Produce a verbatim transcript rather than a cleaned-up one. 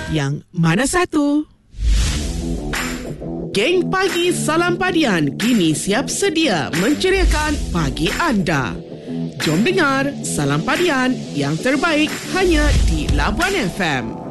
Yang mana satu? Geng Pagi Salam Padian kini siap sedia menceriakan pagi anda. Jom dengar Salam Padian yang terbaik hanya di Labuan F M.